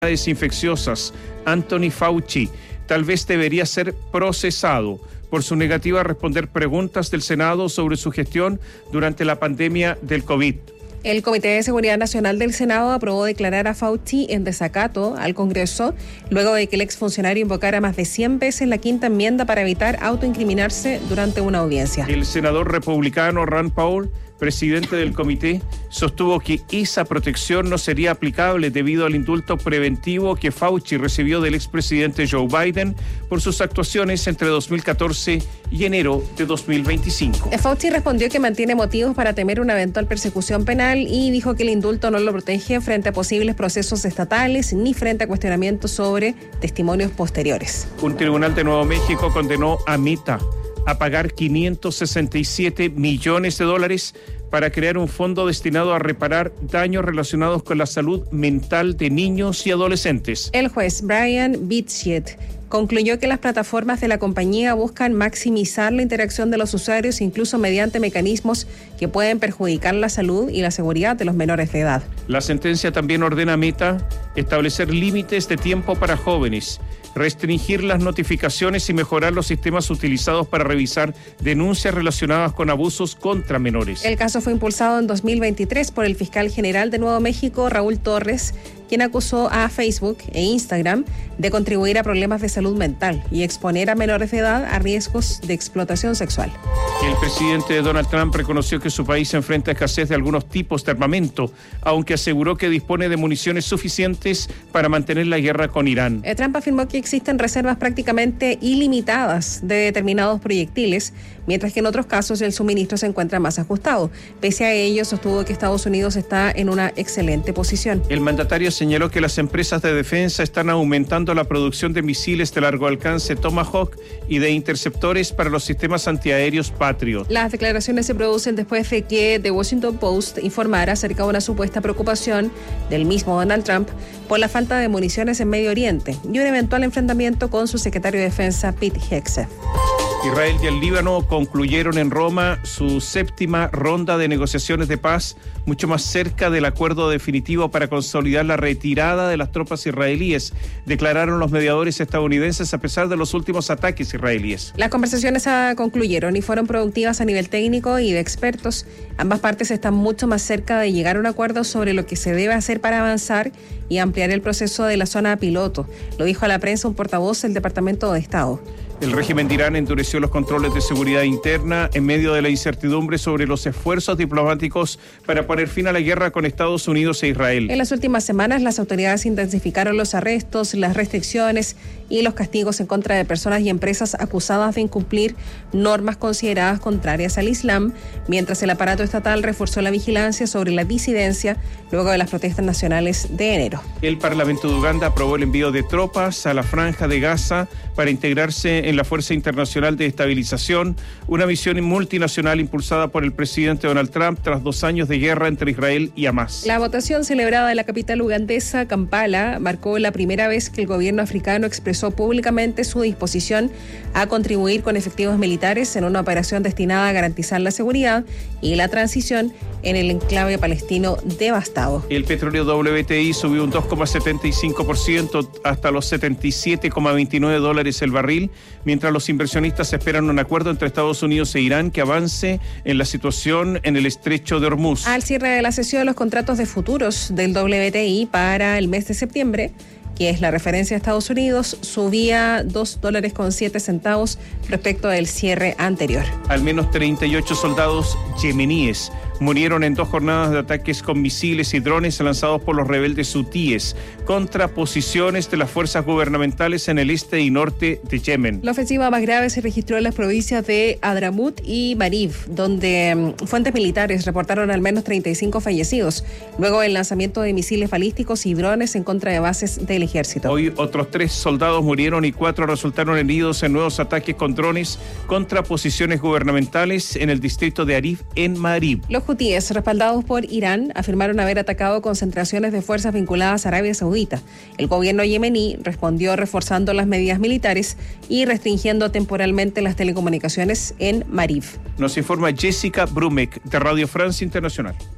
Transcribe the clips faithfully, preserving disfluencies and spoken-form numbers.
Infecciosas, Anthony Fauci, tal vez debería ser procesado por su negativa a responder preguntas del Senado sobre su gestión durante la pandemia del COVID. El Comité de Seguridad Nacional del Senado aprobó declarar a Fauci en desacato al Congreso luego de que el exfuncionario invocara más de cien veces la quinta enmienda para evitar autoincriminarse durante una audiencia. El senador republicano Rand Paul, presidente del comité, sostuvo que esa protección no sería aplicable debido al indulto preventivo que Fauci recibió del expresidente Joe Biden por sus actuaciones entre dos mil catorce y enero de dos mil veinticinco. Fauci respondió que mantiene motivos para temer una eventual persecución penal y dijo que el indulto no lo protege frente a posibles procesos estatales ni frente a cuestionamientos sobre testimonios posteriores. Un tribunal de Nuevo México condenó a Meta a pagar quinientos sesenta y siete millones de dólares para crear un fondo destinado a reparar daños relacionados con la salud mental de niños y adolescentes. El juez Brian Bitschet concluyó que las plataformas de la compañía buscan maximizar la interacción de los usuarios, incluso mediante mecanismos que pueden perjudicar la salud y la seguridad de los menores de edad. La sentencia también ordena a Meta establecer límites de tiempo para jóvenes, restringir las notificaciones y mejorar los sistemas utilizados para revisar denuncias relacionadas con abusos contra menores. El caso fue impulsado en dos mil veintitrés por el fiscal general de Nuevo México, Raúl Torres, quien acusó a Facebook e Instagram de contribuir a problemas de salud mental y exponer a menores de edad a riesgos de explotación sexual. El presidente Donald Trump reconoció que su país enfrenta escasez de algunos tipos de armamento, aunque aseguró que dispone de municiones suficientes para mantener la guerra con Irán. Trump afirmó que existen reservas prácticamente ilimitadas de determinados proyectiles, mientras que en otros casos el suministro se encuentra más ajustado. Pese a ello, sostuvo que Estados Unidos está en una excelente posición. El mandatario señaló que las empresas de defensa están aumentando la producción de misiles de largo alcance Tomahawk y de interceptores para los sistemas antiaéreos Patriot. Las declaraciones se producen después de que The Washington Post informara acerca de una supuesta preocupación del mismo Donald Trump por la falta de municiones en Medio Oriente y un eventual enfrentamiento con su secretario de Defensa, Pete Hegseth. Israel y el Líbano concluyeron en Roma su séptima ronda de negociaciones de paz, mucho más cerca del acuerdo definitivo para consolidar la retirada de las tropas israelíes, declararon los mediadores estadounidenses a pesar de los últimos ataques israelíes. Las conversaciones concluyeron y fueron productivas a nivel técnico y de expertos. Ambas partes están mucho más cerca de llegar a un acuerdo sobre lo que se debe hacer para avanzar y ampliar el proceso de la zona piloto, lo dijo a la prensa un portavoz del Departamento de Estado. El régimen de Irán endureció los controles de seguridad interna en medio de la incertidumbre sobre los esfuerzos diplomáticos para poner fin a la guerra con Estados Unidos e Israel. En las últimas semanas, las autoridades intensificaron los arrestos, las restricciones y los castigos en contra de personas y empresas acusadas de incumplir normas consideradas contrarias al Islam, mientras el aparato estatal reforzó la vigilancia sobre la disidencia luego de las protestas nacionales de enero. El Parlamento de Uganda aprobó el envío de tropas a la Franja de Gaza para integrarse en la Fuerza Internacional de Estabilización, una misión multinacional impulsada por el presidente Donald Trump tras dos años de guerra entre Israel y Hamás. La votación celebrada en la capital ugandesa, Kampala, marcó la primera vez que el gobierno africano expresó públicamente su disposición a contribuir con efectivos militares en una operación destinada a garantizar la seguridad y la transición en el enclave palestino devastado. El petróleo W T I subió un dos coma setenta y cinco por ciento hasta los setenta y siete coma veintinueve dólares el barril, mientras los inversionistas esperan un acuerdo entre Estados Unidos e Irán que avance en la situación en el estrecho de Hormuz. Al cierre de la sesión, los contratos de futuros del W T I para el mes de septiembre, que es la referencia de Estados Unidos, subía dos dólares con siete centavos respecto del cierre anterior. Al menos treinta y ocho soldados yemeníes murieron en dos jornadas de ataques con misiles y drones lanzados por los rebeldes hutíes contra posiciones de las fuerzas gubernamentales en el este y norte de Yemen. La ofensiva más grave se registró en las provincias de Hadramut y Marib, donde um, fuentes militares reportaron al menos treinta y cinco fallecidos, luego del lanzamiento de misiles balísticos y drones en contra de bases del ejército. Hoy otros tres soldados murieron y cuatro resultaron heridos en nuevos ataques con drones contra posiciones gubernamentales en el distrito de Arif en Marib. Los hutíes, respaldados por Irán, afirmaron haber atacado concentraciones de fuerzas vinculadas a Arabia Saudita. El gobierno yemení respondió reforzando las medidas militares y restringiendo temporalmente las telecomunicaciones en Marib. Nos informa Jessica Brumek de Radio France Internacional.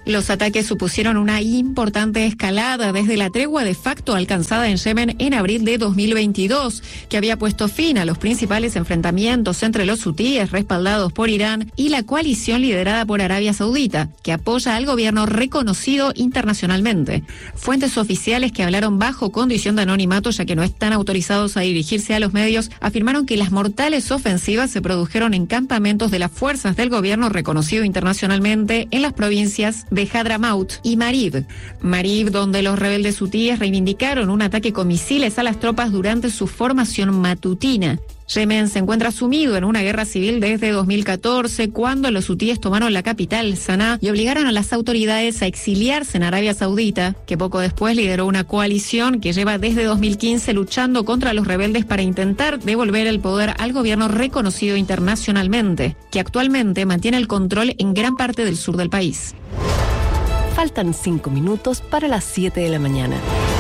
Los ataques supusieron una importante escalada desde la tregua de facto alcanzada en Yemen en abril de dos mil veintidós, que había puesto fin a los principales enfrentamientos entre los hutíes respaldados por Irán y la coalición liderada por Arabia Saudita, que apoya al gobierno reconocido internacionalmente. Fuentes oficiales que hablaron bajo condición de anonimato, ya que no están autorizados a dirigirse a los medios, afirmaron que las mortales ofensivas se produjeron en campamentos de las fuerzas del gobierno reconocido internacionalmente en las provincias de Hadramaut y Marib. Marib, donde los rebeldes hutíes reivindicaron un ataque con misiles a las tropas durante su formación matutina. Yemen se encuentra sumido en una guerra civil desde dos mil catorce, cuando los hutíes tomaron la capital, Sanaa, y obligaron a las autoridades a exiliarse en Arabia Saudita, que poco después lideró una coalición que lleva desde dos mil quince luchando contra los rebeldes para intentar devolver el poder al gobierno reconocido internacionalmente, que actualmente mantiene el control en gran parte del sur del país. Faltan cinco minutos para las siete de la mañana.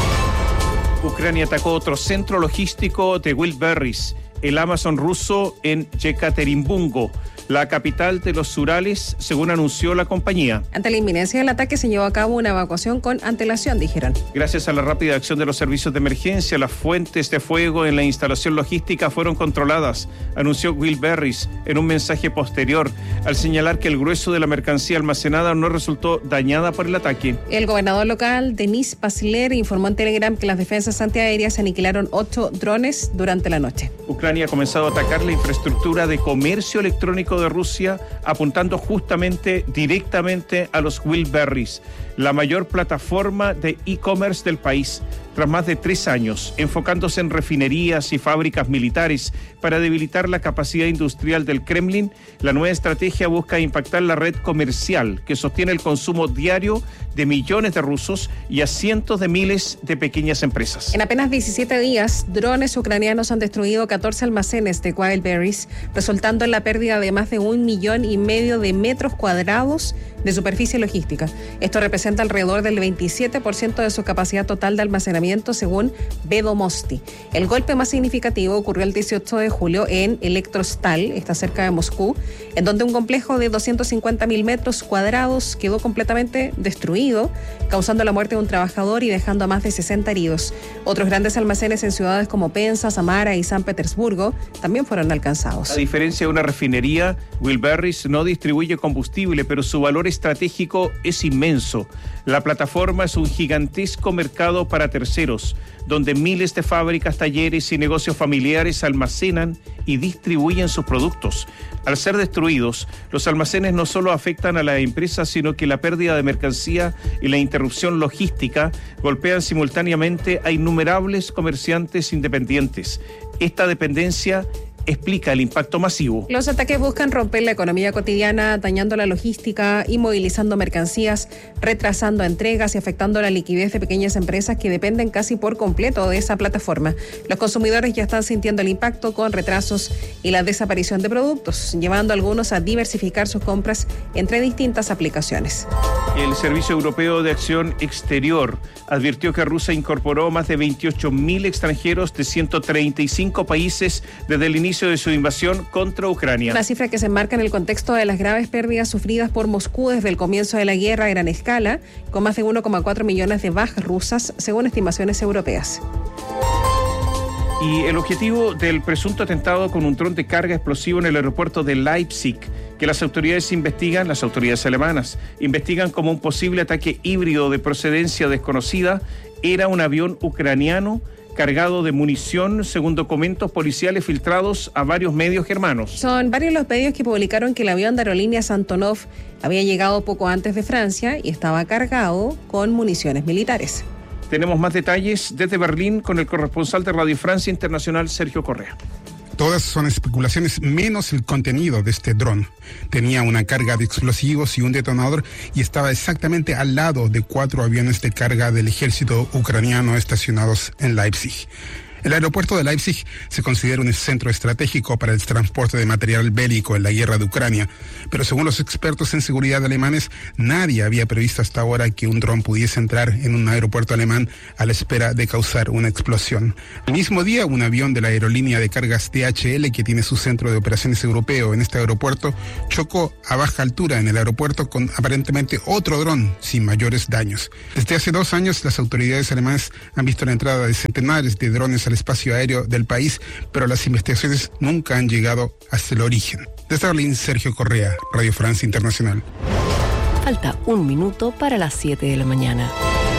Ucrania atacó otro centro logístico de Wildberries, el Amazon ruso en Yekaterinburgo, la capital de los Urales, según anunció la compañía. Ante la inminencia del ataque se llevó a cabo una evacuación con antelación, dijeron. Gracias a la rápida acción de los servicios de emergencia, las fuentes de fuego en la instalación logística fueron controladas, anunció Wildberries en un mensaje posterior, al señalar que el grueso de la mercancía almacenada no resultó dañada por el ataque. El gobernador local, Denis Pasler, informó en Telegram que las defensas antiaéreas aniquilaron ocho drones durante la noche. Ucrania ha comenzado a atacar la infraestructura de comercio electrónico de Rusia, apuntando justamente directamente a los Wildberries, la mayor plataforma de e-commerce del país, tras más de tres años, enfocándose en refinerías y fábricas militares para debilitar la capacidad industrial del Kremlin. La nueva estrategia busca impactar la red comercial que sostiene el consumo diario de millones de rusos y a cientos de miles de pequeñas empresas. En apenas diecisiete días, drones ucranianos han destruido catorce almacenes de Wildberries, resultando en la pérdida de más de un millón y medio de metros cuadrados de superficie logística. Esto representa alrededor del veintisiete por ciento de su capacidad total de almacenamiento, según Vedomosti. El golpe más significativo ocurrió el dieciocho de julio en Elektrostal, está cerca de Moscú, en donde un complejo de doscientos cincuenta mil metros cuadrados quedó completamente destruido, causando la muerte de un trabajador y dejando a más de sesenta heridos. Otros grandes almacenes en ciudades como Penza, Samara y San Petersburgo también fueron alcanzados. A diferencia de una refinería, Wildberries no distribuye combustible, pero su valor estratégico es inmenso. La plataforma es un gigantesco mercado para terceros, donde miles de fábricas, talleres y negocios familiares almacenan y distribuyen sus productos. Al ser destruidos, los almacenes no solo afectan a la empresa, sino que la pérdida de mercancía y la interrupción logística golpean simultáneamente a innumerables comerciantes independientes. Esta dependencia explica el impacto masivo. Los ataques buscan romper la economía cotidiana, dañando la logística, inmovilizando mercancías, retrasando entregas y afectando la liquidez de pequeñas empresas que dependen casi por completo de esa plataforma. Los consumidores ya están sintiendo el impacto con retrasos y la desaparición de productos, llevando a algunos a diversificar sus compras entre distintas aplicaciones. El Servicio Europeo de Acción Exterior advirtió que Rusia incorporó más de veintiocho mil extranjeros de ciento treinta y cinco países desde el inicio de su invasión contra Ucrania. Una cifra que se enmarca en el contexto de las graves pérdidas sufridas por Moscú desde el comienzo de la guerra a gran escala, con más de uno coma cuatro millones de bajas rusas, según estimaciones europeas. Y el objetivo del presunto atentado con un dron de carga explosivo en el aeropuerto de Leipzig, que las autoridades investigan, las autoridades alemanas, investigan como un posible ataque híbrido de procedencia desconocida, era un avión ucraniano cargado de munición, según documentos policiales filtrados a varios medios germanos. Son varios los medios que publicaron que el avión de aerolíneas Antonov había llegado poco antes de Francia y estaba cargado con municiones militares. Tenemos más detalles desde Berlín con el corresponsal de Radio Francia Internacional, Sergio Correa. Todas son especulaciones menos el contenido de este dron. Tenía una carga de explosivos y un detonador y estaba exactamente al lado de cuatro aviones de carga del ejército ucraniano estacionados en Leipzig. El aeropuerto de Leipzig se considera un centro estratégico para el transporte de material bélico en la guerra de Ucrania, pero según los expertos en seguridad alemanes, nadie había previsto hasta ahora que un dron pudiese entrar en un aeropuerto alemán a la espera de causar una explosión. El mismo día, un avión de la aerolínea de cargas D H L, que tiene su centro de operaciones europeo en este aeropuerto, chocó a baja altura en el aeropuerto con aparentemente otro dron sin mayores daños. Desde hace dos años, las autoridades alemanas han visto la entrada de centenares de drones al espacio aéreo del país, pero las investigaciones nunca han llegado hasta el origen. Desde Berlín, Sergio Correa, Radio Francia Internacional. Falta un minuto para las siete de la mañana.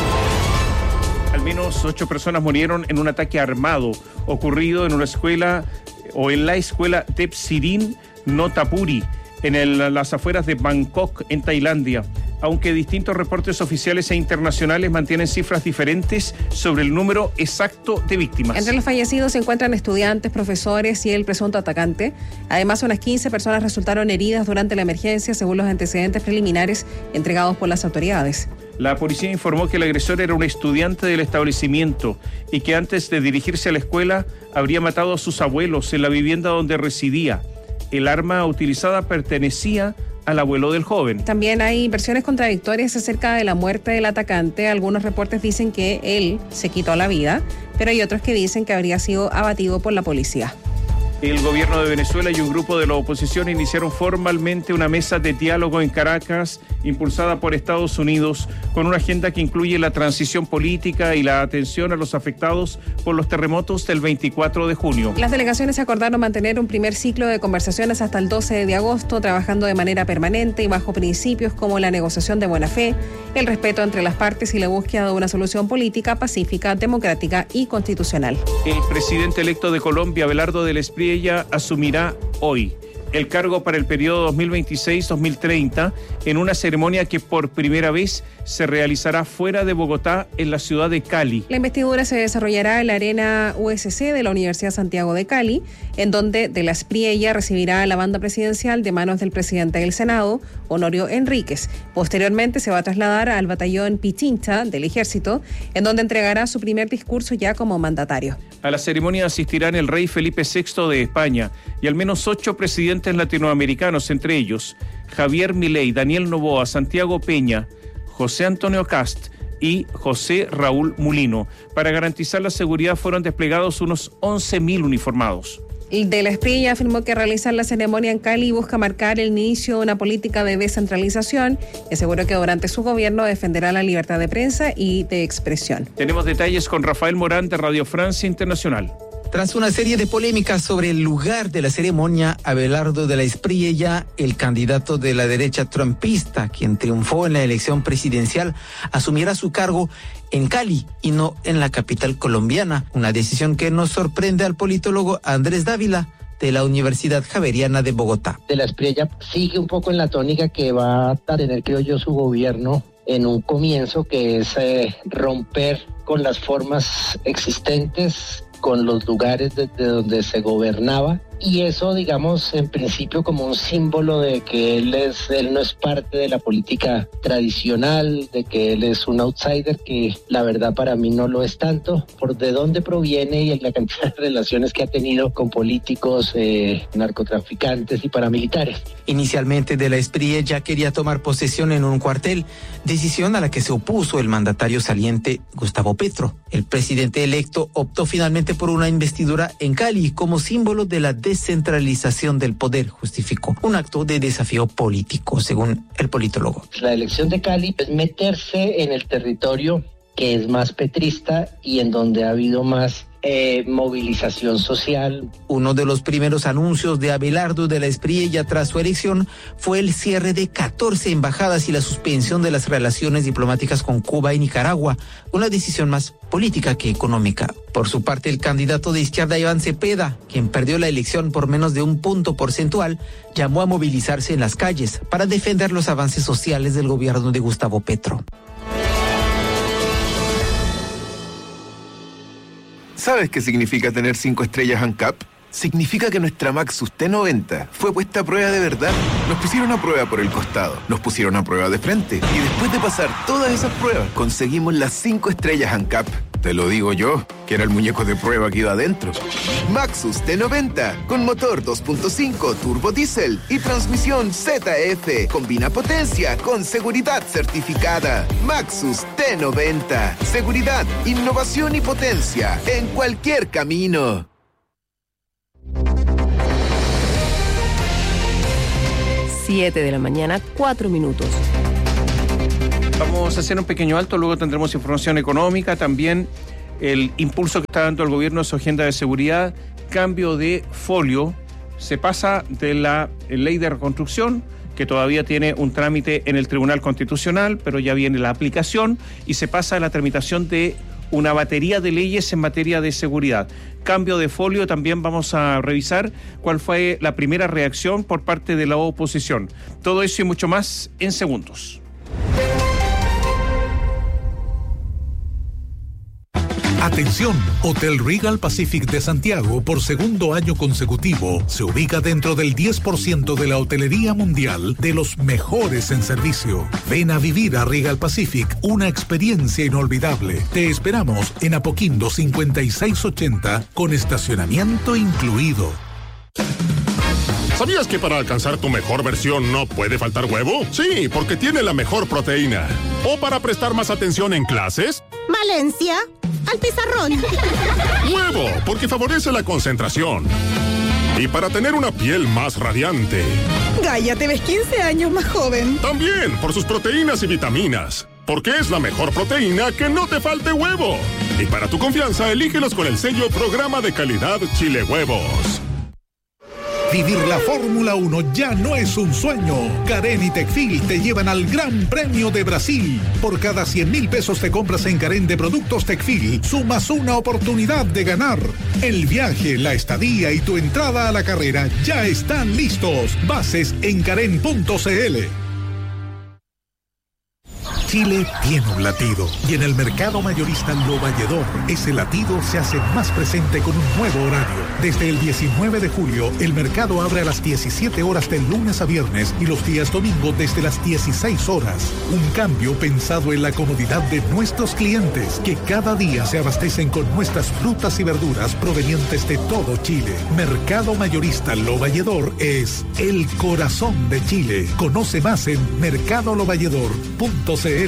Al menos ocho personas murieron en un ataque armado ocurrido en una escuela o en la escuela Tepsirin Notapuri, en el, las afueras de Bangkok, en Tailandia. Aunque distintos reportes oficiales e internacionales mantienen cifras diferentes sobre el número exacto de víctimas. Entre los fallecidos se encuentran estudiantes, profesores y el presunto atacante. Además, unas quince personas resultaron heridas durante la emergencia, según los antecedentes preliminares entregados por las autoridades. La policía informó que el agresor era un estudiante del establecimiento y que antes de dirigirse a la escuela habría matado a sus abuelos en la vivienda donde residía. El arma utilizada pertenecía al abuelo del joven. También hay versiones contradictorias acerca de la muerte del atacante. Algunos reportes dicen que él se quitó la vida, pero hay otros que dicen que habría sido abatido por la policía. El gobierno de Venezuela y un grupo de la oposición iniciaron formalmente una mesa de diálogo en Caracas, impulsada por Estados Unidos, con una agenda que incluye la transición política y la atención a los afectados por los terremotos del veinticuatro de junio. Las delegaciones acordaron mantener un primer ciclo de conversaciones hasta el doce de agosto, trabajando de manera permanente y bajo principios como la negociación de buena fe, el respeto entre las partes y la búsqueda de una solución política, pacífica, democrática y constitucional. El presidente electo de Colombia, Abelardo del Espriella, asumirá hoy el cargo para el periodo dos mil veintiséis dos mil treinta en una ceremonia que por primera vez se realizará fuera de Bogotá, en la ciudad de Cali. La investidura se desarrollará en la Arena U S C de la Universidad Santiago de Cali, en donde de la Espriella recibirá la banda presidencial de manos del presidente del Senado, Honorio Enríquez. Posteriormente se va a trasladar al batallón Pichincha del Ejército, en donde entregará su primer discurso ya como mandatario. A la ceremonia asistirán el rey Felipe sexto de España y al menos ocho presidentes latinoamericanos, entre ellos Javier Milei, Daniel Noboa, Santiago Peña, José Antonio Cast y José Raúl Mulino. Para garantizar la seguridad fueron desplegados unos once mil uniformados. De la Espriella afirmó que realizar la ceremonia en Cali busca marcar el inicio de una política de descentralización y aseguró que durante su gobierno defenderá la libertad de prensa y de expresión. Tenemos detalles con Rafael Morán de Radio Francia Internacional. Tras una serie de polémicas sobre el lugar de la ceremonia, Abelardo de la Espriella, el candidato de la derecha trumpista, quien triunfó en la elección presidencial, asumirá su cargo en Cali y no en la capital colombiana, una decisión que nos sorprende al politólogo Andrés Dávila, de la Universidad Javeriana de Bogotá. De la Espriella sigue un poco en la tónica que va a tener, creo yo, su gobierno en un comienzo, que es eh, romper con las formas existentes, con los lugares desde donde se gobernaba, y eso, digamos, en principio como un símbolo de que él es, él no es parte de la política tradicional, de que él es un outsider, que la verdad para mí no lo es tanto, por de dónde proviene y la cantidad de relaciones que ha tenido con políticos, eh, narcotraficantes y paramilitares. Inicialmente de la Espriella ya quería tomar posesión en un cuartel, decisión a la que se opuso el mandatario saliente Gustavo Petro. El presidente electo optó finalmente por una investidura en Cali como símbolo de la descentralización del poder, justificó. Un acto de desafío político, según el politólogo. La elección de Cali es meterse en el territorio que es más petrista y en donde ha habido más Eh, movilización social. Uno de los primeros anuncios de Abelardo de la Espriella tras su elección fue el cierre de catorce embajadas y la suspensión de las relaciones diplomáticas con Cuba y Nicaragua, una decisión más política que económica. Por su parte, el candidato de izquierda Iván Cepeda, quien perdió la elección por menos de un punto porcentual, llamó a movilizarse en las calles para defender los avances sociales del gobierno de Gustavo Petro. ¿Sabes qué significa tener cinco estrellas ANCAP? Significa que nuestra Maxus T noventa fue puesta a prueba de verdad. Nos pusieron a prueba por el costado, nos pusieron a prueba de frente y después de pasar todas esas pruebas, conseguimos las cinco estrellas ANCAP. Te lo digo yo, que era el muñeco de prueba que iba adentro. Maxus T noventa, con motor dos punto cinco turbo diésel y transmisión Z F. Combina potencia con seguridad certificada. Maxus T noventa. Seguridad, innovación y potencia en cualquier camino. siete de la mañana, cuatro minutos. Vamos a hacer un pequeño alto, luego tendremos información económica, también el impulso que está dando el gobierno en su agenda de seguridad, cambio de folio, se pasa de la ley de reconstrucción, que todavía tiene un trámite en el Tribunal Constitucional, pero ya viene la aplicación, y se pasa a la tramitación de una batería de leyes en materia de seguridad. Cambio de folio, también vamos a revisar cuál fue la primera reacción por parte de la oposición. Todo eso y mucho más en segundos. Atención, Hotel Regal Pacific de Santiago, por segundo año consecutivo, se ubica dentro del diez por ciento de la hotelería mundial de los mejores en servicio. Ven a vivir a Regal Pacific una experiencia inolvidable. Te esperamos en Apoquindo cincuenta y seis ochenta con estacionamiento incluido. ¿Sabías que para alcanzar tu mejor versión no puede faltar huevo? Sí, porque tiene la mejor proteína. ¿O para prestar más atención en clases? Valencia, al pizarrón. Huevo, porque favorece la concentración. Y para tener una piel más radiante. Gaia, te ves quince años más joven. También, por sus proteínas y vitaminas. Porque es la mejor proteína que no te falte huevo. Y para tu confianza, elígelos con el sello Programa de Calidad Chile Huevos. Vivir la Fórmula uno ya no es un sueño. Carén y Tecfil te llevan al Gran Premio de Brasil. Por cada cien mil pesos te compras en Carén de productos Tecfil, sumas una oportunidad de ganar. El viaje, la estadía y tu entrada a la carrera ya están listos. Bases en carén punto c l. Chile tiene un latido y en el mercado mayorista Lo Valledor ese latido se hace más presente con un nuevo horario. Desde el diecinueve de julio el mercado abre a las diecisiete horas del lunes a viernes y los días domingo desde las dieciséis horas. Un cambio pensado en la comodidad de nuestros clientes que cada día se abastecen con nuestras frutas y verduras provenientes de todo Chile. Mercado mayorista Lo Valledor es el corazón de Chile. Conoce más en mercado lo valledor punto c l.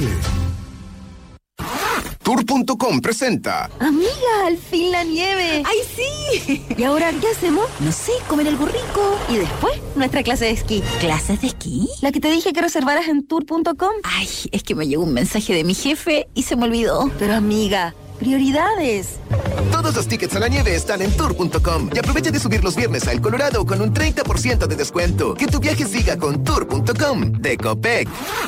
Tour punto com presenta. Amiga, al fin la nieve. ¡Ay, sí! ¿Y ahora qué hacemos? No sé, comer algo rico. Y después, nuestra clase de esquí. ¿Clases de esquí? La que te dije que reservaras en tour punto com. Ay, es que me llegó un mensaje de mi jefe y se me olvidó. Pero amiga, prioridades. Todos los tickets a la nieve están en tour punto com y aprovecha de subir los viernes a El Colorado con un treinta por ciento de descuento. Que tu viaje siga con tour punto com de Copec.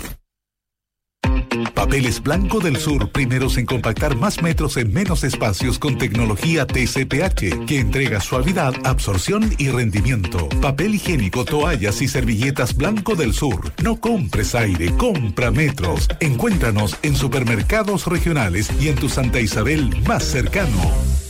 Papeles Blanco del Sur, primeros en compactar más metros en menos espacios con tecnología T C P H, que entrega suavidad, absorción y rendimiento. Papel higiénico, toallas y servilletas Blanco del Sur. No compres aire, compra metros. Encuéntranos en supermercados regionales y en tu Santa Isabel más cercano.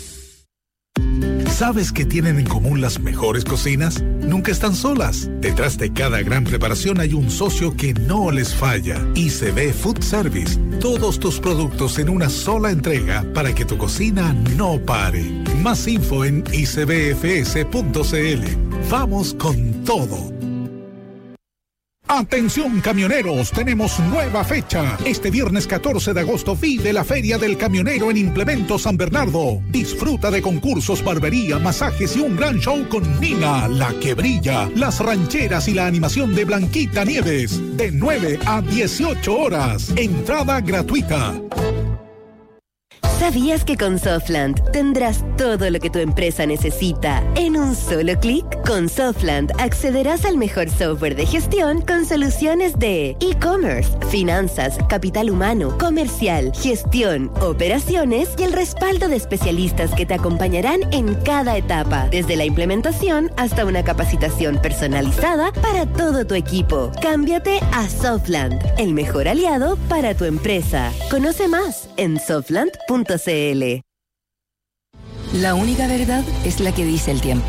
¿Sabes qué tienen en común las mejores cocinas? Nunca están solas. Detrás de cada gran preparación hay un socio que no les falla. I C B Food Service. Todos tus productos en una sola entrega para que tu cocina no pare. Más info en i c b f s punto c l. Vamos con todo. Atención camioneros, tenemos nueva fecha. Este viernes catorce de agosto vive la Feria del Camionero en Implemento San Bernardo. Disfruta de concursos, barbería, masajes y un gran show con Nina, la que brilla, las rancheras y la animación de Blanquita Nieves. De nueve a dieciocho horas. Entrada gratuita. ¿Sabías que con Softland tendrás todo lo que tu empresa necesita en un solo clic? Con Softland accederás al mejor software de gestión con soluciones de e-commerce, finanzas, capital humano, comercial, gestión, operaciones y el respaldo de especialistas que te acompañarán en cada etapa, desde la implementación hasta una capacitación personalizada para todo tu equipo. Cámbiate a Softland, el mejor aliado para tu empresa. Conoce más en softland punto c l. La única verdad es la que dice el tiempo.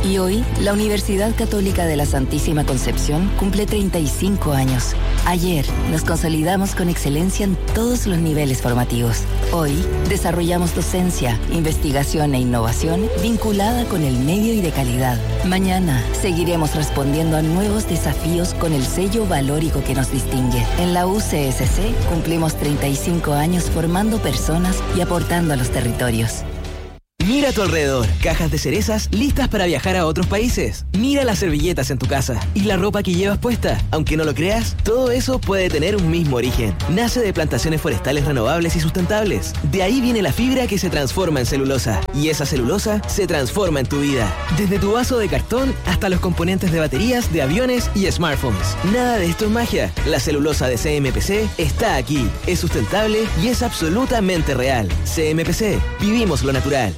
Y hoy, la Universidad Católica de la Santísima Concepción cumple treinta y cinco años. Ayer, nos consolidamos con excelencia en todos los niveles formativos. Hoy, desarrollamos docencia, investigación e innovación vinculada con el medio y de calidad. Mañana, seguiremos respondiendo a nuevos desafíos con el sello valórico que nos distingue. En la U C S C, cumplimos treinta y cinco años formando personas y aportando a los territorios. Mira a tu alrededor, cajas de cerezas listas para viajar a otros países. Mira las servilletas en tu casa y la ropa que llevas puesta. Aunque no lo creas, todo eso puede tener un mismo origen. Nace de plantaciones forestales renovables y sustentables. De ahí viene la fibra que se transforma en celulosa. Y esa celulosa se transforma en tu vida. Desde tu vaso de cartón hasta los componentes de baterías, de aviones y smartphones. Nada de esto es magia. La celulosa de C M P C está aquí. Es sustentable y es absolutamente real. C M P C. Vivimos lo natural.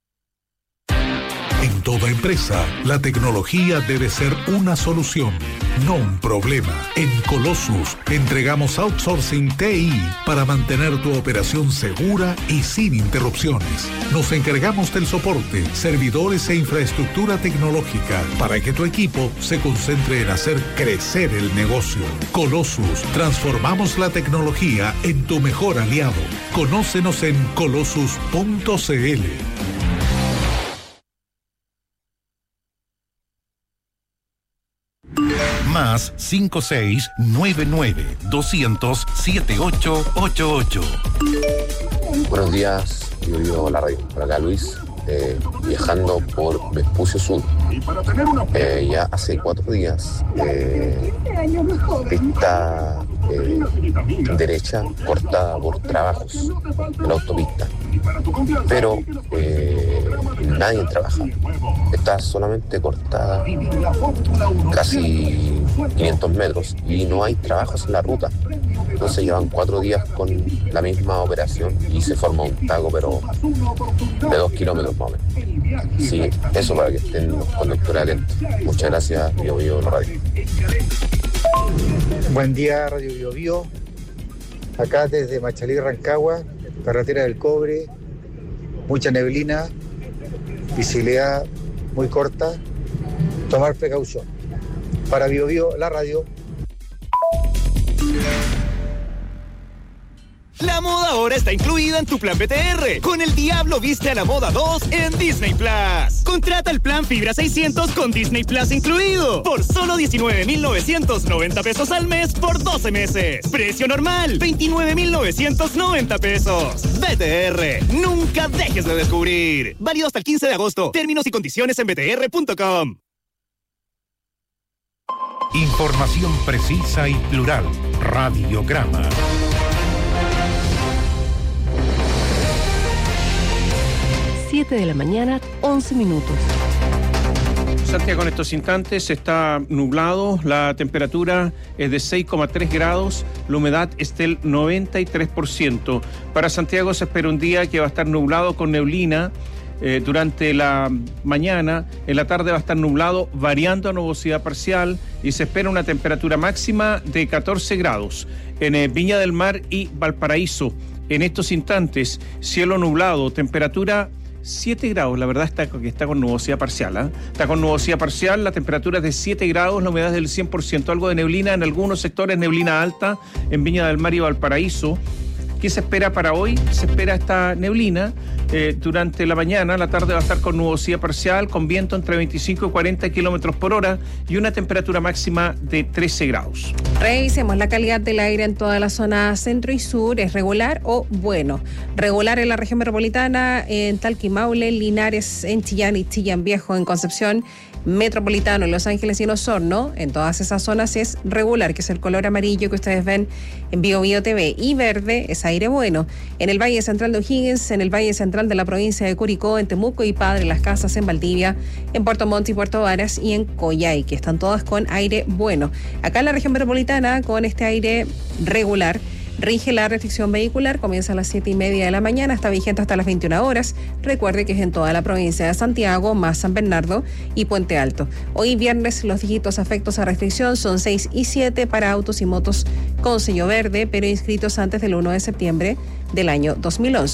En toda empresa, la tecnología debe ser una solución, no un problema. En Colossus entregamos outsourcing T I para mantener tu operación segura y sin interrupciones. Nos encargamos del soporte, servidores e infraestructura tecnológica para que tu equipo se concentre en hacer crecer el negocio. Colossus, transformamos la tecnología en tu mejor aliado. Conócenos en colossus punto c l. Más cinco seis nueve nueve doscientos setenta y ocho ochenta y ocho. Buenos días, yo vivo la radio. Por acá Luis, eh, viajando por Vespucio Sur. Eh, ya hace cuatro días, eh, pista eh, derecha cortada por trabajos en la autopista. Pero eh, nadie trabaja. Está solamente cortada casi quinientos metros y no hay trabajos en la ruta. Entonces llevan cuatro días con la misma operación y se forma un taco, pero de dos kilómetros más o menos. Sí, eso para que estén los conductores atentos. Muchas gracias, Bio Bio la radio. Buen día, Radio Bio Bio. Acá desde Machalí, Rancagua, carretera del Cobre, mucha neblina, visibilidad muy corta, tomar precaución. Para Bio Bio, la radio. La moda ahora está incluida en tu plan B T R. Con El Diablo Viste a la Moda dos en Disney Plus. Contrata el plan Fibra seiscientos con Disney Plus incluido. Por solo diecinueve mil novecientos noventa pesos al mes por doce meses. Precio normal, veintinueve mil novecientos noventa pesos. B T R, nunca dejes de descubrir. Válido hasta el quince de agosto. Términos y condiciones en b t r punto com. Información precisa y plural. Radiograma. siete de la mañana, once minutos. Santiago, en estos instantes está nublado, la temperatura es de seis coma tres grados, la humedad es del noventa y tres por ciento. Para Santiago se espera un día que va a estar nublado con neblina eh, durante la mañana, en la tarde va a estar nublado variando a nubosidad parcial y se espera una temperatura máxima de catorce grados. En eh, Viña del Mar y Valparaíso, en estos instantes, cielo nublado, temperatura siete grados, la verdad está que está con nubosidad parcial, ¿eh? Está con nubosidad parcial, la temperatura es de siete grados, la humedad es del cien por ciento, algo de neblina en algunos sectores, neblina alta en Viña del Mar y Valparaíso. ¿Qué se espera para hoy? Se espera esta neblina eh, durante la mañana, la tarde va a estar con nubosidad parcial, con viento entre veinticinco y cuarenta kilómetros por hora y una temperatura máxima de trece grados. Revisemos la calidad del aire en toda la zona centro y sur, ¿es regular o bueno? Regular en la región metropolitana, en Talca y Maule, Linares, en Chillán y Chillán Viejo, en Concepción, Metropolitano, en Los Ángeles y en Osorno, en todas esas zonas es regular, que es el color amarillo que ustedes ven en Bio Bio T V, y verde es aire bueno. En el Valle Central de O'Higgins, en el Valle Central de la provincia de Curicó, en Temuco y Padre Las Casas, en Valdivia, en Puerto Montt y Puerto Varas y en Coyhaique, están todas con aire bueno. Acá en la región metropolitana, con este aire regular, rige la restricción vehicular, comienza a las siete y media de la mañana, está vigente hasta las veintiuna horas. Recuerde que es en toda la provincia de Santiago, más San Bernardo y Puente Alto. Hoy viernes los dígitos afectos a restricción son seis y siete para autos y motos con sello verde, pero inscritos antes del uno de septiembre del año dos mil once.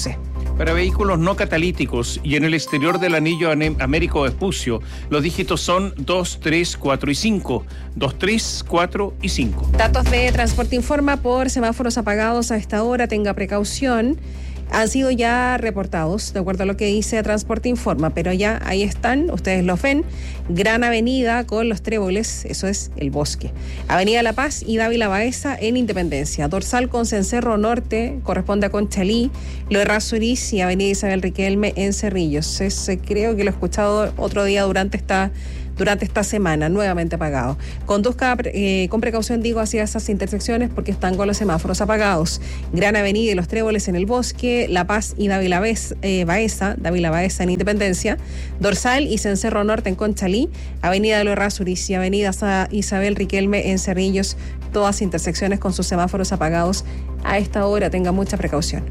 Para vehículos no catalíticos y en el exterior del anillo Américo Vespucio, los dígitos son dos, tres, cuatro y cinco. dos, tres, cuatro y cinco. Datos de Transporte Informa por semáforos apagados a esta hora. Tenga precaución. Han sido ya reportados, de acuerdo a lo que dice Transporte Informa, pero ya ahí están, ustedes los ven. Gran Avenida con los tréboles, eso es el Bosque. Avenida La Paz y Dávila Baeza en Independencia. Dorsal con Cencerro Norte, corresponde a Conchalí, Lo de Errázuriz y Avenida Isabel Riquelme en Cerrillos. Es, creo que lo he escuchado otro día durante esta... durante esta semana, nuevamente apagado. Conduzca eh, con precaución, digo, hacia esas intersecciones porque están con los semáforos apagados. Gran Avenida y los Tréboles en el Bosque, La Paz y Dávila Baeza, eh, Baeza, Dávila Baeza en Independencia, Dorsal y Cencerro Norte en Conchalí, Avenida de los Errázuriz y Avenida Isabel Riquelme en Cerrillos, todas intersecciones con sus semáforos apagados. A esta hora tenga mucha precaución.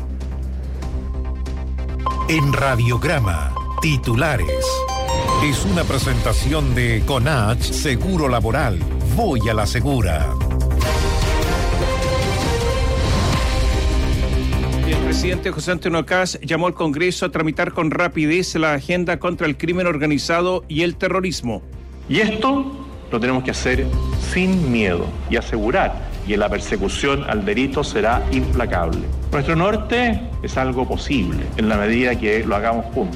En Radiograma, titulares. Es una presentación de Conach Seguro Laboral. Voy a la segura. El presidente José Antonio Kast llamó al Congreso a tramitar con rapidez la agenda contra el crimen organizado y el terrorismo. Y esto lo tenemos que hacer sin miedo y asegurar que la persecución al delito será implacable. Nuestro norte es algo posible en la medida que lo hagamos juntos.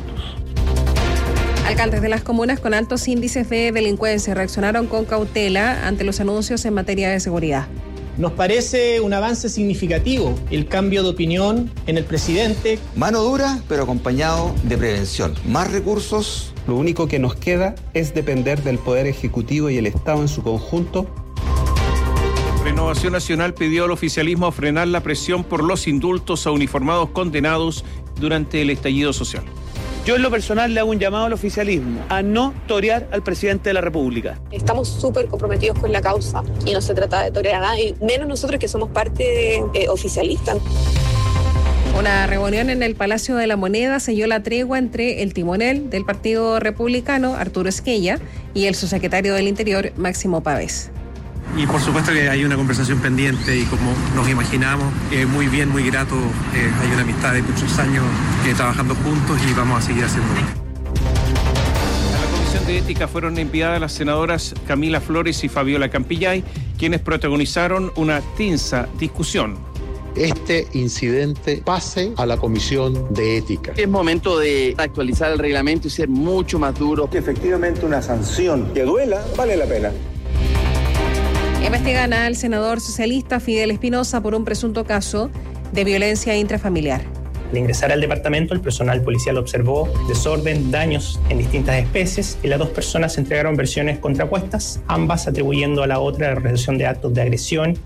Alcaldes de las comunas con altos índices de delincuencia reaccionaron con cautela ante los anuncios en materia de seguridad. Nos parece un avance significativo el cambio de opinión en el presidente. Mano dura, pero acompañado de prevención. Más recursos. Lo único que nos queda es depender del Poder Ejecutivo y el Estado en su conjunto. Renovación Nacional pidió al oficialismo frenar la presión por los indultos a uniformados condenados durante el estallido social. Yo en lo personal le hago un llamado al oficialismo a no torear al presidente de la República. Estamos súper comprometidos con la causa y no se trata de torear a nadie, menos nosotros que somos parte eh, oficialista. Una reunión en el Palacio de la Moneda selló la tregua entre el timonel del Partido Republicano, Arturo Esquella, y el subsecretario del Interior, Máximo Pavés. Y por supuesto que hay una conversación pendiente y como nos imaginamos, eh, muy bien, muy grato, eh, hay una amistad de muchos años eh, trabajando juntos y vamos a seguir haciéndolo. A la Comisión de Ética fueron enviadas las senadoras Camila Flores y Fabiola Campillay, quienes protagonizaron una tensa discusión. Este incidente pase a la Comisión de Ética. Es momento de actualizar el reglamento y ser mucho más duro. Que efectivamente una sanción que duela vale la pena. Investigan al senador socialista Fidel Espinosa por un presunto caso de violencia intrafamiliar. Al ingresar al departamento, el personal policial observó desorden, daños en distintas especies y las dos personas entregaron versiones contrapuestas, ambas atribuyendo a la otra la realización de actos de agresión.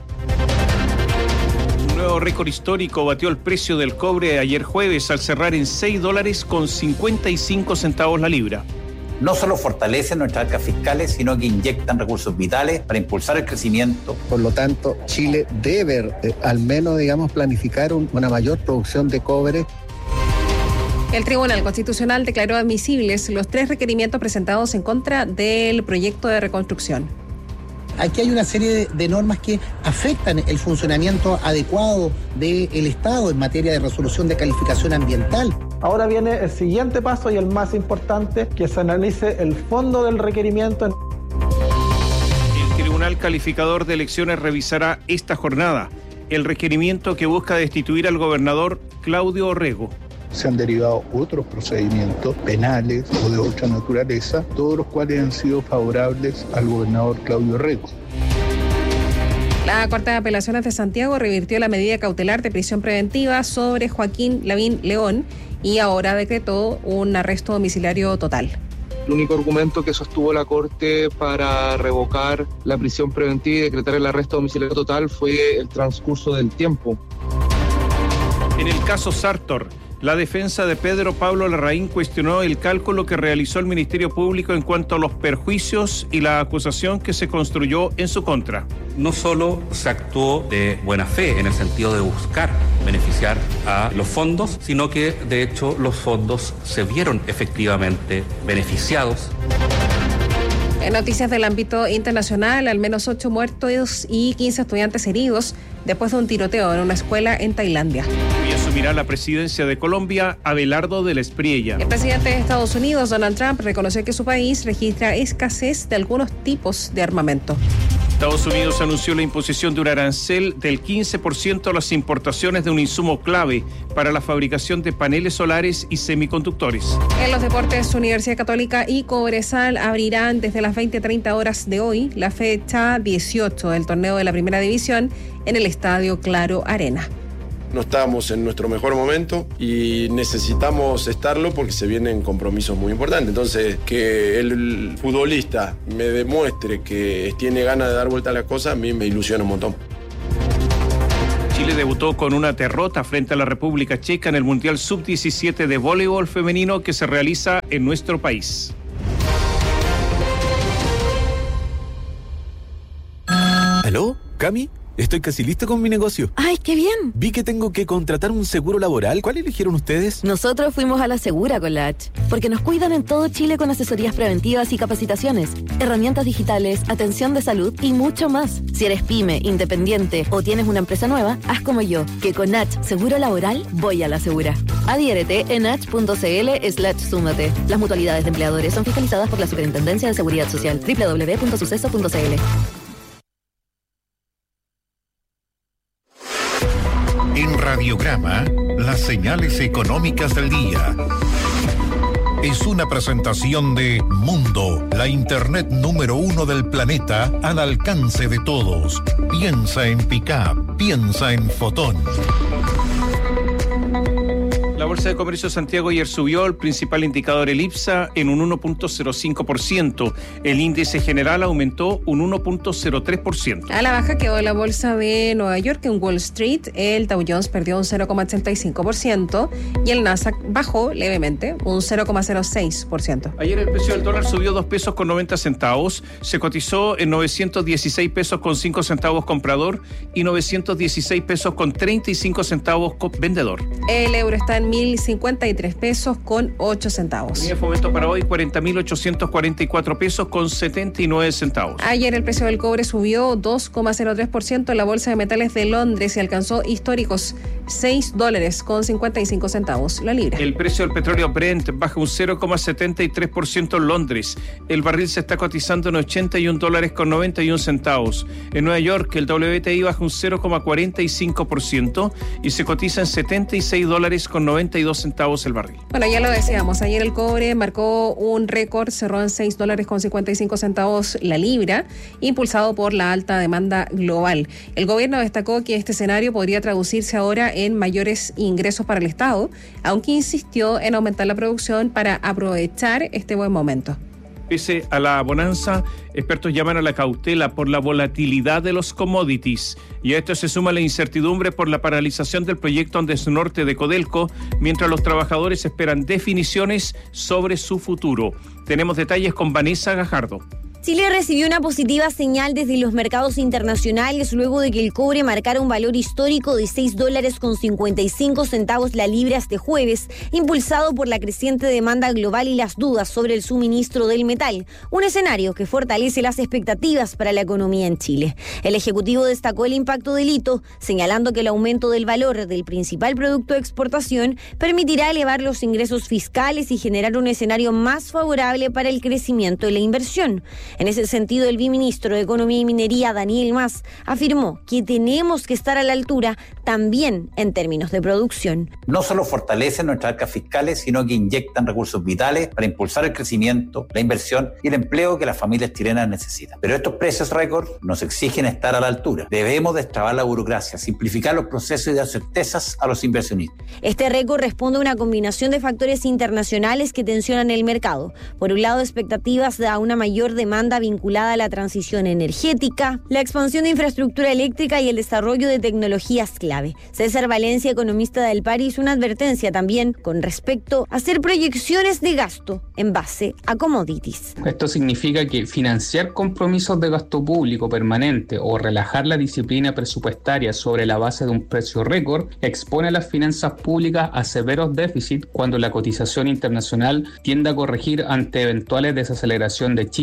Un nuevo récord histórico batió el precio del cobre ayer jueves al cerrar en seis dólares con cincuenta y cinco centavos la libra. No solo fortalecen nuestras arcas fiscales, sino que inyectan recursos vitales para impulsar el crecimiento. Por lo tanto, Chile debe, eh, al menos, digamos, planificar un, una mayor producción de cobre. El Tribunal Constitucional declaró admisibles los tres requerimientos presentados en contra del proyecto de reconstrucción. Aquí hay una serie de, de normas que afectan el funcionamiento adecuado del Estado en materia de resolución de calificación ambiental. Ahora viene el siguiente paso y el más importante, que se analice el fondo del requerimiento. El Tribunal Calificador de Elecciones revisará esta jornada el requerimiento que busca destituir al gobernador Claudio Orrego. Se han derivado otros procedimientos penales o de otra naturaleza, todos los cuales han sido favorables al gobernador Claudio Orrego. La Corte de Apelaciones de Santiago revirtió la medida cautelar de prisión preventiva sobre Joaquín Lavín León y ahora decretó un arresto domiciliario total. El único argumento que sostuvo la Corte para revocar la prisión preventiva y decretar el arresto domiciliario total fue el transcurso del tiempo. En el caso Sartor, la defensa de Pedro Pablo Larraín cuestionó el cálculo que realizó el Ministerio Público en cuanto a los perjuicios y la acusación que se construyó en su contra. No solo se actuó de buena fe en el sentido de buscar beneficiar a los fondos, sino que de hecho los fondos se vieron efectivamente beneficiados. En noticias del ámbito internacional, al menos ocho muertos y quince estudiantes heridos después de un tiroteo en una escuela en Tailandia. Hoy asumirá la presidencia de Colombia Abelardo de la Espriella. El presidente de Estados Unidos, Donald Trump, reconoció que su país registra escasez de algunos tipos de armamento. Estados Unidos anunció la imposición de un arancel del quince por ciento a las importaciones de un insumo clave para la fabricación de paneles solares y semiconductores. En los deportes, Universidad Católica y Cobresal abrirán desde las veinte treinta horas de hoy la fecha dieciocho del torneo de la Primera División en el Estadio Claro Arena. No estamos en nuestro mejor momento y necesitamos estarlo porque se vienen compromisos muy importantes. Entonces, que el futbolista me demuestre que tiene ganas de dar vuelta a las cosas, a mí me ilusiona un montón. Chile debutó con una derrota frente a la República Checa en el Mundial sub diecisiete de voleibol femenino que se realiza en nuestro país. ¿Aló? ¿Cami? Estoy casi listo con mi negocio. ¡Ay, qué bien! Vi que tengo que contratar un seguro laboral. ¿Cuál eligieron ustedes? Nosotros fuimos a La Segura con la H, porque nos cuidan en todo Chile con asesorías preventivas y capacitaciones, herramientas digitales, atención de salud y mucho más. Si eres pyme, independiente o tienes una empresa nueva, haz como yo, que con H Seguro Laboral voy a La Segura. Adhiérete en h.cl slash súmate. Las mutualidades de empleadores son fiscalizadas por la Superintendencia de Seguridad Social. doble u doble u doble u punto suceso punto c l. En Radiograma, las señales económicas del día. Es una presentación de Mundo, la internet número uno del planeta al alcance de todos. Piensa en Pickup, piensa en Fotón. La Bolsa de Comercio de Santiago ayer subió, el principal indicador el IPSA en un uno punto cero cinco por ciento. El índice general aumentó un uno punto cero tres por ciento. A la baja quedó la Bolsa de Nueva York. En Wall Street el Dow Jones perdió un cero coma ochenta y cinco por ciento y el Nasdaq bajó levemente un cero coma cero seis por ciento. Ayer el precio del dólar subió dos pesos con noventa centavos, se cotizó en novecientos dieciséis pesos con cinco centavos comprador y novecientos dieciséis pesos con treinta y cinco centavos vendedor. El euro está en mil cincuenta y tres pesos con ocho centavos. El fomento para hoy cuarenta mil ochocientos cuarenta y cuatro pesos con setenta y nueve centavos. Ayer el precio del cobre subió dos coma cero tres por ciento en la Bolsa de Metales de Londres y alcanzó históricos seis dólares con cincuenta y cinco centavos la libra. El precio del petróleo Brent baja un cero coma setenta y tres por ciento en Londres. El barril se está cotizando en ochenta y un dólares con noventa y un centavos. En Nueva York el W T I baja un cero coma cuarenta y cinco por ciento y se cotiza en setenta y seis dólares con noventa y dos centavos el barril. Bueno, ya lo decíamos, ayer el cobre marcó un récord, cerró en seis dólares con cincuenta y cinco centavos la libra, impulsado por la alta demanda global. El gobierno destacó que este escenario podría traducirse ahora en mayores ingresos para el Estado, aunque insistió en aumentar la producción para aprovechar este buen momento. Pese a la bonanza, expertos llaman a la cautela por la volatilidad de los commodities. Y a esto se suma la incertidumbre por la paralización del proyecto Andes Norte de Codelco, mientras los trabajadores esperan definiciones sobre su futuro. Tenemos detalles con Vanessa Gajardo. Chile recibió una positiva señal desde los mercados internacionales luego de que el cobre marcara un valor histórico de seis dólares con cincuenta y cinco centavos la libra este jueves, impulsado por la creciente demanda global y las dudas sobre el suministro del metal, un escenario que fortalece las expectativas para la economía en Chile. El Ejecutivo destacó el impacto del hito, señalando que el aumento del valor del principal producto de exportación permitirá elevar los ingresos fiscales y generar un escenario más favorable para el crecimiento y la inversión. En ese sentido, el viceministro de Economía y Minería, Daniel Mas, afirmó que tenemos que estar a la altura también en términos de producción. No solo fortalecen nuestras arcas fiscales, sino que inyectan recursos vitales para impulsar el crecimiento, la inversión y el empleo que las familias chilenas necesitan. Pero estos precios récord nos exigen estar a la altura. Debemos destrabar la burocracia, simplificar los procesos y dar certezas a los inversionistas. Este récord responde a una combinación de factores internacionales que tensionan el mercado. Por un lado, expectativas de una mayor demanda vinculada a la transición energética, la expansión de infraestructura eléctrica y el desarrollo de tecnologías clave. César Valencia, economista del P A R, hizo una advertencia también con respecto a hacer proyecciones de gasto en base a commodities. Esto significa que financiar compromisos de gasto público permanente o relajar la disciplina presupuestaria sobre la base de un precio récord expone a las finanzas públicas a severos déficits cuando la cotización internacional tiende a corregir ante eventuales desaceleración de China o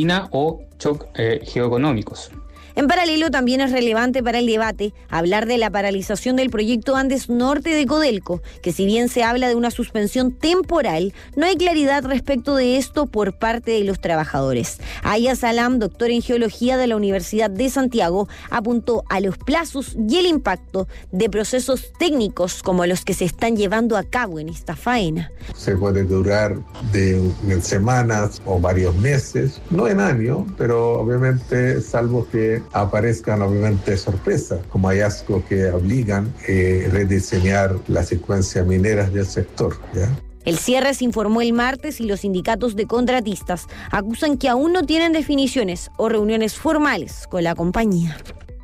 o shock eh, geoeconómicos. En paralelo, también es relevante para el debate hablar de la paralización del proyecto Andes Norte de Codelco, que si bien se habla de una suspensión temporal, no hay claridad respecto de esto por parte de los trabajadores. Aya Salam, doctor en Geología de la Universidad de Santiago, apuntó a los plazos y el impacto de procesos técnicos como los que se están llevando a cabo en esta faena. Se puede durar de semanas o varios meses, no en años, pero obviamente salvo que aparezcan obviamente sorpresas, como hallazgos que obligan a eh, rediseñar las secuencias mineras del sector, ¿ya? El cierre se informó el martes y los sindicatos de contratistas acusan que aún no tienen definiciones o reuniones formales con la compañía.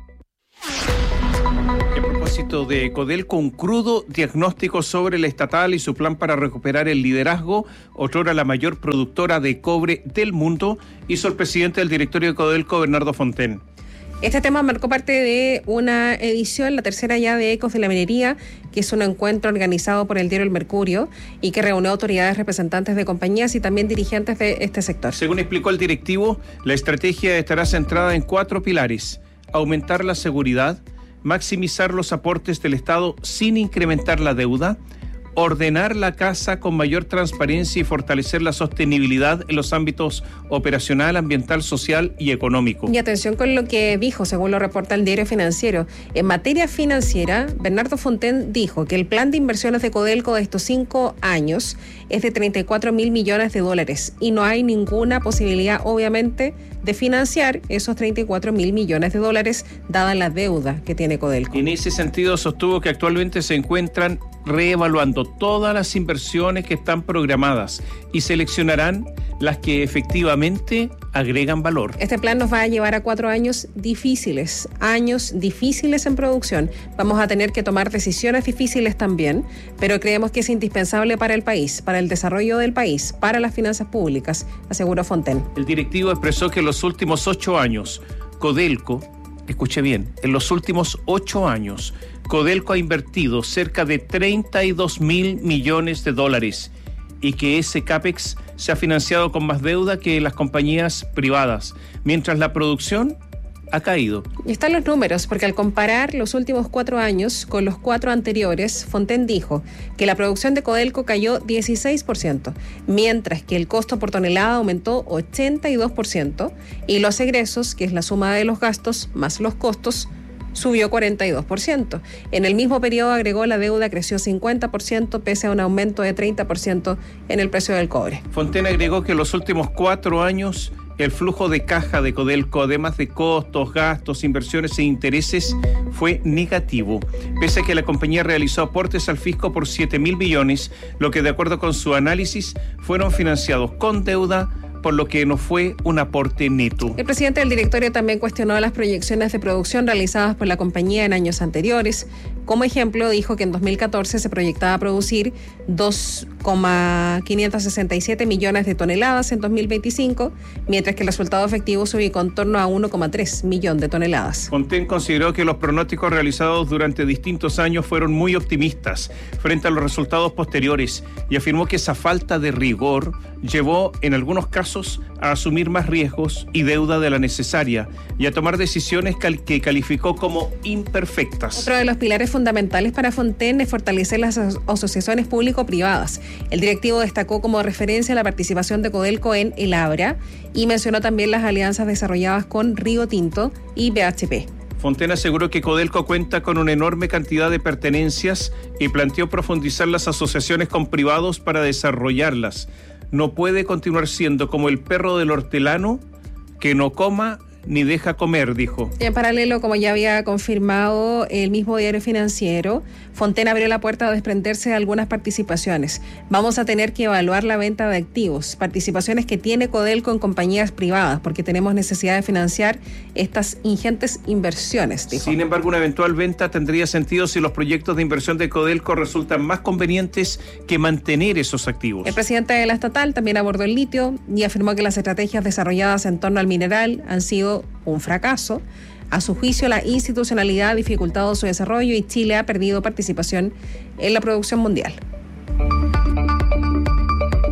A propósito de Codelco, un crudo diagnóstico sobre la estatal y su plan para recuperar el liderazgo, otrora la mayor productora de cobre del mundo, hizo el presidente del directorio de Codelco, Bernardo Fontaine. Este tema marcó parte de una edición, la tercera ya de Ecos de la Minería, que es un encuentro organizado por el diario El Mercurio y que reunió autoridades representantes de compañías y también dirigentes de este sector. Según explicó el directivo, la estrategia estará centrada en cuatro pilares: aumentar la seguridad, maximizar los aportes del Estado sin incrementar la deuda, ordenar la casa con mayor transparencia y fortalecer la sostenibilidad en los ámbitos operacional, ambiental, social y económico. Y atención con lo que dijo, según lo reporta el diario Financiero. En materia financiera, Bernardo Fontaine dijo que el plan de inversiones de Codelco de estos cinco años es de treinta y cuatro mil millones de dólares y no hay ninguna posibilidad, obviamente, de financiar esos treinta y cuatro mil millones de dólares, dada la deuda que tiene Codelco. En ese sentido, sostuvo que actualmente se encuentran reevaluando todas las inversiones que están programadas y seleccionarán las que efectivamente agregan valor. Este plan nos va a llevar a cuatro años difíciles, años difíciles en producción. Vamos a tener que tomar decisiones difíciles también, pero creemos que es indispensable para el país, para el desarrollo del país, para las finanzas públicas, aseguró Fontaine. El directivo expresó que en los últimos ocho años, Codelco, escuche bien, en los últimos ocho años, Codelco ha invertido cerca de treinta y dos mil millones de dólares y que ese CAPEX se ha financiado con más deuda que las compañías privadas, mientras la producción ha caído. Y están los números, porque al comparar los últimos cuatro años con los cuatro anteriores, Fontaine dijo que la producción de Codelco cayó dieciséis por ciento, mientras que el costo por tonelada aumentó ochenta y dos por ciento y los egresos, que es la suma de los gastos más los costos, subió cuarenta y dos por ciento. En el mismo periodo, agregó, la deuda creció cincuenta por ciento pese a un aumento de treinta por ciento en el precio del cobre. Fontaine agregó que en los últimos cuatro años el flujo de caja de Codelco, además de costos, gastos, inversiones e intereses, fue negativo, pese a que la compañía realizó aportes al fisco por siete mil millones, lo que de acuerdo con su análisis fueron financiados con deuda, por lo que no fue un aporte neto. El presidente del directorio también cuestionó las proyecciones de producción realizadas por la compañía en años anteriores. Como ejemplo, dijo que en dos mil catorce se proyectaba producir dos coma quinientos sesenta y siete millones de toneladas en dos mil veinticinco, mientras que el resultado efectivo se ubicó en torno a uno coma tres millón de toneladas. Fontaine consideró que los pronósticos realizados durante distintos años fueron muy optimistas frente a los resultados posteriores y afirmó que esa falta de rigor llevó en algunos casos a asumir más riesgos y deuda de la necesaria y a tomar decisiones cal- que calificó como imperfectas. Otro de los pilares fundamentales para Fontaine es fortalecer las asociaciones público-privadas. El directivo destacó como referencia la participación de Codelco en el Abra y mencionó también las alianzas desarrolladas con Río Tinto y B H P. Fontaine aseguró que Codelco cuenta con una enorme cantidad de pertenencias y planteó profundizar las asociaciones con privados para desarrollarlas. No puede continuar siendo como el perro del hortelano que no coma ni deja comer, dijo. Y en paralelo, como ya había confirmado el mismo diario Financiero, Fontaine abrió la puerta a desprenderse de algunas participaciones. Vamos a tener que evaluar la venta de activos, participaciones que tiene Codelco en compañías privadas, porque tenemos necesidad de financiar estas ingentes inversiones, dijo. Sin embargo, una eventual venta tendría sentido si los proyectos de inversión de Codelco resultan más convenientes que mantener esos activos. El presidente de la estatal también abordó el litio y afirmó que las estrategias desarrolladas en torno al mineral han sido un fracaso. A su juicio, la institucionalidad ha dificultado su desarrollo y Chile ha perdido participación en la producción mundial.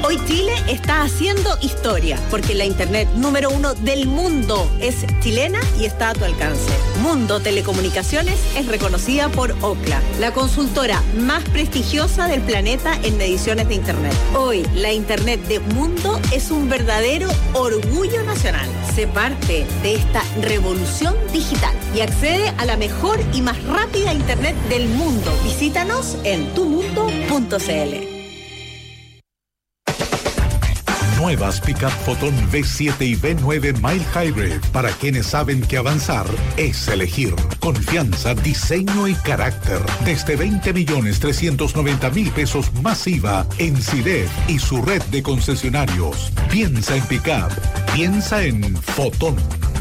Hoy Chile está haciendo historia, porque la internet número uno del mundo es chilena y está a tu alcance. Mundo Telecomunicaciones es reconocida por Ookla, la consultora más prestigiosa del planeta en mediciones de internet. Hoy, la internet de Mundo es un verdadero orgullo nacional. Sé parte de esta revolución digital y accede a la mejor y más rápida internet del mundo. Visítanos en tu mundo punto c l. Nuevas Pickup Photon V siete y V nueve Mild Hybrid, para quienes saben que avanzar es elegir. Confianza, diseño y carácter. Desde veinte millones trescientos noventa mil pesos más I V A en Sidef y su red de concesionarios. Piensa en Pickup. Piensa en Photon.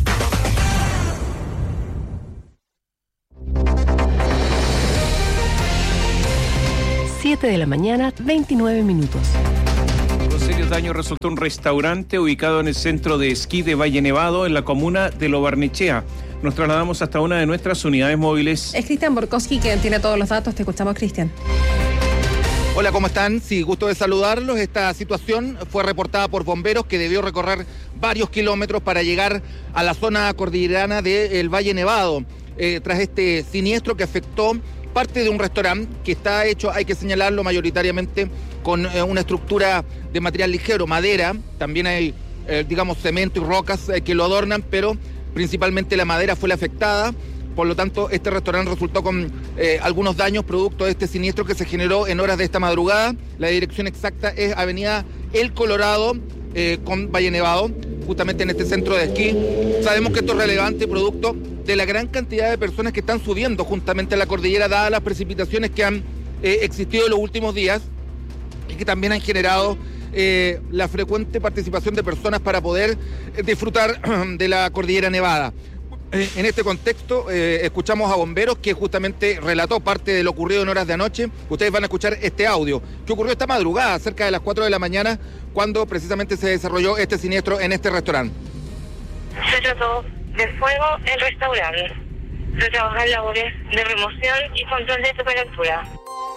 siete de la mañana, veintinueve minutos. Con serios daños resultó un restaurante ubicado en el centro de esquí de Valle Nevado, en la comuna de Lo Barnechea. Nos trasladamos hasta una de nuestras unidades móviles. Es Cristian Borkowski quien tiene todos los datos. Te escuchamos, Cristian. Hola, ¿cómo están? Sí, gusto de saludarlos. Esta situación fue reportada por bomberos, que debió recorrer varios kilómetros para llegar a la zona cordillerana del Valle Nevado, eh, tras este siniestro que afectó parte de un restaurante que está hecho, hay que señalarlo, mayoritariamente con eh, una estructura de material ligero, madera. También hay, eh, digamos, cemento y rocas eh, que lo adornan, pero principalmente la madera fue la afectada. Por lo tanto, este restaurante resultó con eh, algunos daños producto de este siniestro que se generó en horas de esta madrugada. La dirección exacta es Avenida El Colorado eh, con Valle Nevado, justamente en este centro de esquí. Sabemos que esto es relevante producto de la gran cantidad de personas que están subiendo justamente a la cordillera, dadas las precipitaciones que han eh, existido en los últimos días y que también han generado eh, la frecuente participación de personas para poder eh, disfrutar de la cordillera nevada. Eh, en este contexto, eh, escuchamos a bomberos que justamente relató parte de lo ocurrido en horas de anoche. Ustedes van a escuchar este audio que ocurrió esta madrugada, cerca de las cuatro de la mañana, cuando precisamente se desarrolló este siniestro en este restaurante. Se trató de fuego en restaurante. Se trabajan labores de remoción y control de temperatura.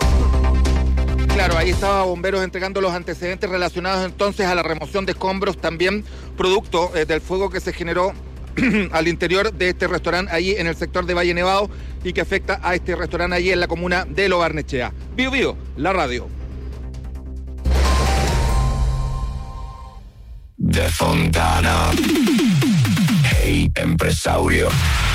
Claro, ahí estaba bomberos entregando los antecedentes relacionados entonces a la remoción de escombros, también producto eh, del fuego que se generó al interior de este restaurante allí en el sector de Valle Nevado y que afecta a este restaurante allí en la comuna de Lo Barnechea. Bio Bio, la radio. De Fontana. Hey, empresario.